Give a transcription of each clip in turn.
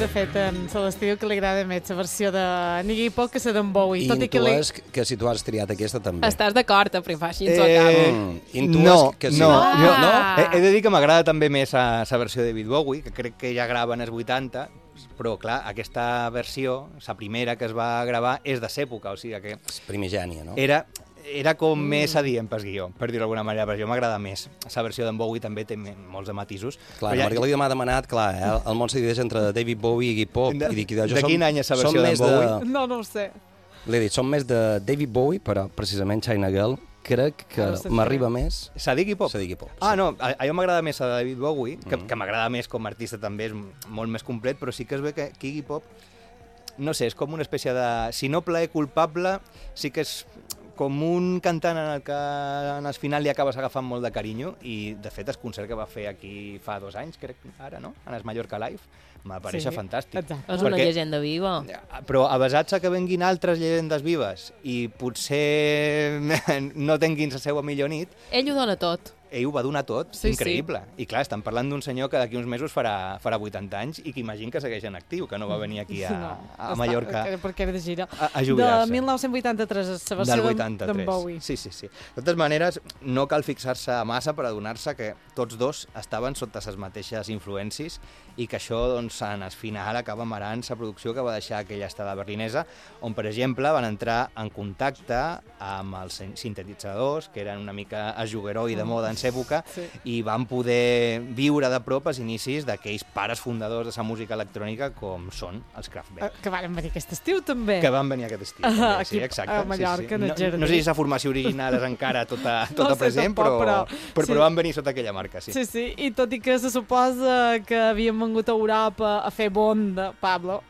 De fet, en Celestí diu que li agrada més la versió de Iggy Pop que la d'en Bowie. Intues que si tu has triat aquesta també. Estàs d'acord, però així ens ho acabo. Intues que sí. No. He de dir que m'agrada també més la versió de David Bowie, que crec que ja grava en els 80, però clar, aquesta versió, la primera que es va gravar, és de l'època, o sigui que... És primigènia, no? Era com més adient pel guió, per dir-ho d'alguna manera, però jo m'agrada més. La versió d'en Bowie també té molts de matisos. Clar, la Margalida m'ha demanat, clar, el món se divideix entre David Bowie i Iggy Pop. De quin any és la versió d'en Bowie? No ho sé. L'he dit, som més de David Bowie, però precisament China Girl crec que m'arriba més... S'ha d'Iggy Pop? S'ha d'Iggy Pop, sí. No, a jo m'agrada més la de David Bowie, que m'agrada més com a artista també, és molt més complet, però sí que es ve que Iggy Pop, no sé, és com una espècie de... Si no plaer culpable, sí que és com un cantant en el que en el final li acabes agafant molt de carinyo, i de fet el concert que va fer aquí fa 2 anys, crec, ara, no? En el Mallorca Live, m'apareix fantàstic. Exacte. És una llegenda viva. Però avesats que venguin altres llegendes vives i potser no tinguin la seva millor nit... Ell ho dona tot. Ell ho va donar tot, increïble. I clar, estan parlant d'un senyor que d'aquí uns mesos farà 80 anys i que imagino que segueix en actiu, que no va venir aquí a Mallorca perquè era de gira. A jubilar-se. De 1983, la versió d'en Bowie. Sí. De totes maneres, no cal fixar-se massa per adonar-se que tots dos estaven sota les mateixes influències i que això, doncs, en el final acaba marant la producció que va deixar aquella estada berlinesa, on, per exemple, van entrar en contacte amb els sintetitzadors, que eren una mica a jugueroi de moda en època, i van poder viure de prop els inicis d'aquells pares fundadors de la música electrònica com són els Kraftwerk. Que van venir aquest estiu, també. Que van venir aquest estiu, també, sí, exacte. A Mallorca, en el jardí. No sé si la formació original és encara tota present, però van venir sota aquella marca, sí. Sí, i tot i que se suposa que havien vengut a Europa a fer Bond, Pablo,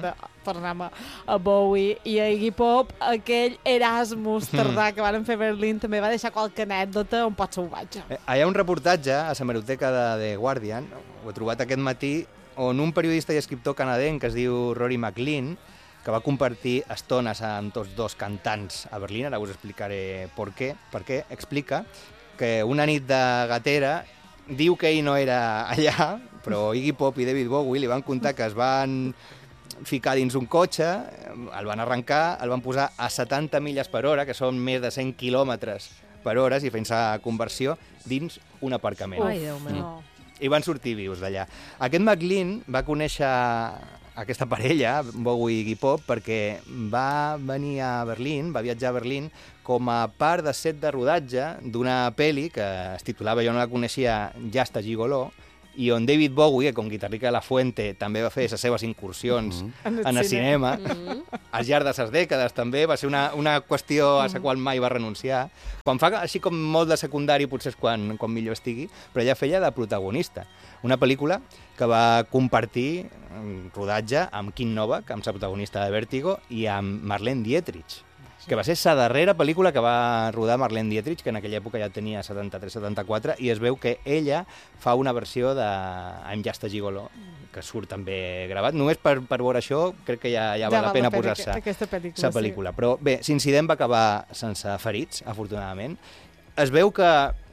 tornem a Bowie i a Iggy Pop, aquell Erasmus tardà que van fer a Berlín també va deixar qualque anècdota un pot salvatge. Hi ha un reportatge a la hemeroteca de The Guardian, ho he trobat aquest matí, on un periodista i escriptor canadenc que es diu Rory McLean, que va compartir estones amb tots dos cantants a Berlín, ara us explicaré per què, explica que una nit de gatera diu que ell no era allà, però Iggy Pop i David Bowie li van contar que es van ficar dins un cotxe, el van arrencar, el van posar a 70 milles per hora, que són més de 100 quilòmetres per hora, i fent la conversió dins un aparcament. Ai, Déu meu. I van sortir vius d'allà. Aquest McLean va conèixer aquesta parella, Bowie i Iggy Pop, perquè va venir a Berlín, va viatjar a Berlín com a part de set de rodatge d'una pel·li que es titulava, jo no la coneixia, Just a Gigolo, i on David Bowie, com guitarrica de La Fuente, també va fer les seves incursions en el cinema. Al llarg de les dècades també va ser una qüestió a la qual mai va renunciar. Quan fa així com molt de secundari potser és quan millor estigui, però ella feia de protagonista. Una pel·lícula que va compartir rodatge amb Kim Novak, amb la protagonista de Vértigo, i amb Marlene Dietrich, que va ser la darrera pel·lícula que va rodar Marlene Dietrich, que en aquella època ja tenia 73-74, i es veu que ella fa una versió de I'm Just a Gigolo, que surt també gravat. Només per veure això, crec que ja val la pena posar-se la pel·lícula. Però bé, l'incident va acabar sense ferits, afortunadament. Es veu que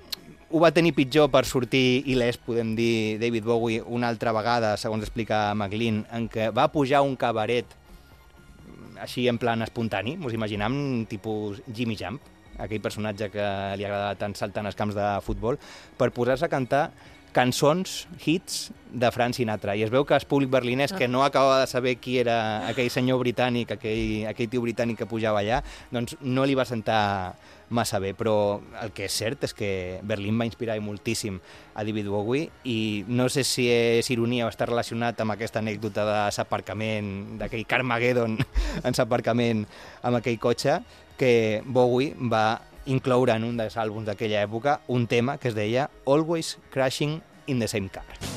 ho va tenir pitjor per sortir il·lès, podem dir, David Bowie, una altra vegada, segons explica McLean, en què va pujar un cabaret així en plan espontani, us imaginam, tipus Jimmy Jump, aquell personatge que li agradava tant saltar en els camps de futbol, per posar-se a cantar cançons, hits de Frank Sinatra. I es veu que el públic berlinès, que no acabava de saber qui era aquell senyor britànic, aquell tio britànic que pujava allà, doncs no li va sentar massa bé, però el que és cert és que Berlín va inspirar moltíssim a David Bowie, i no sé si és ironia o està relacionat amb aquesta anècdota de l'aparcament, d'aquell Carmageddon en l'aparcament amb aquell cotxe, que Bowie va incloure en un dels àlbums d'aquella època un tema que es deia Always Crashing in the Same Car.